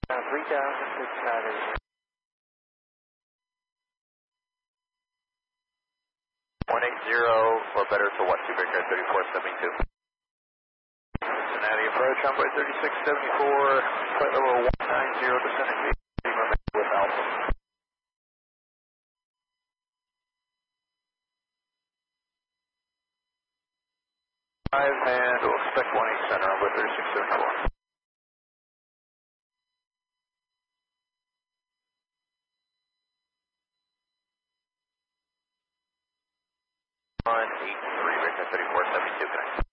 3000, Charlie. 180 or better to what? Victor 3472. Cincinnati approach, runway 3674, flight level 190, descending with Alpha. 5 and we'll expect 18 center, runway 3674. 183, Victor 3472, connect.